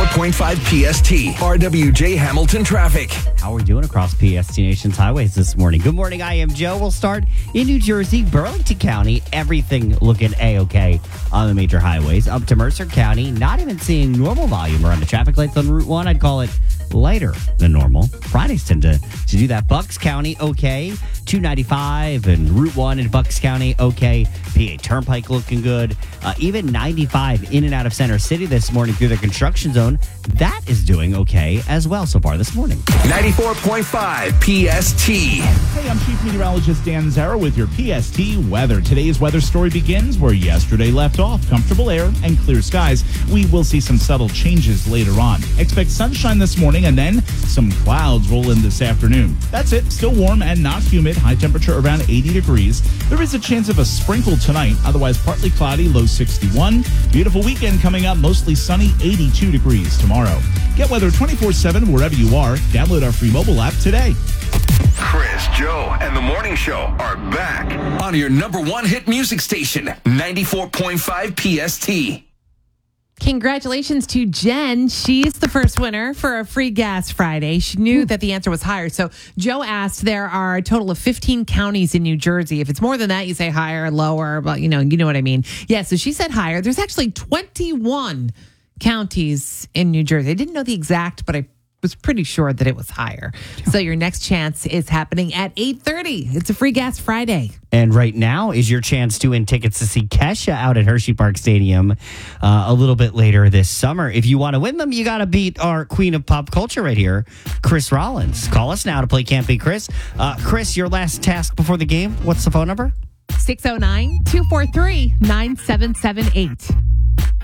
94.5 PST, RWJ Hamilton traffic. How are we doing across PST Nation's highways this morning? Good morning, I am Joe. We'll start in New Jersey, Burlington County. Everything looking A-OK on the major highways. Up to Mercer County, not even seeing normal volume around the traffic lights on Route 1. I'd call it lighter than normal. Fridays tend to do that. Bucks County, okay. 295 and Route 1 in Bucks County, okay. PA Turnpike looking good. Even 95 in and out of Center City this morning through the construction zone. That is doing okay as well so far this morning. 94.5 PST. Hey, I'm Chief Meteorologist Dan Zara with your PST weather. Today's weather story begins where yesterday left off. Comfortable air and clear skies. We will see some subtle changes later on. Expect sunshine this morning and then some clouds roll in this afternoon. That's it. Still warm and not humid. High temperature around 80 degrees. There is a chance of a sprinkle tonight. Otherwise partly cloudy, low 61. Beautiful weekend coming up. Mostly sunny, 82 degrees tomorrow. Get weather 24/7 wherever you are. Download our free mobile app today. Chris, Joe, and the Morning Show are back on your number one hit music station, 94.5 PST. Congratulations to Jen. She's the first winner for a free gas Friday. She knew that the answer was higher. So Joe asked, there are a total of 15 counties in New Jersey. If it's more than that, you say higher, lower, but you know what I mean. Yeah, so she said higher. There's actually 21 counties in New Jersey. I didn't know the exact, but I was pretty sure that it was higher. So your next chance is happening at 8:30. It's a free gas Friday. And right now is your chance to win tickets to see Kesha out at Hershey Park Stadium a little bit later this summer. If you want to win them, you got to beat our queen of pop culture right here, Chris Rollins. Call us now to play Can't Beat Chris. Chris, your last task before the game. What's the phone number? 609-243-9778.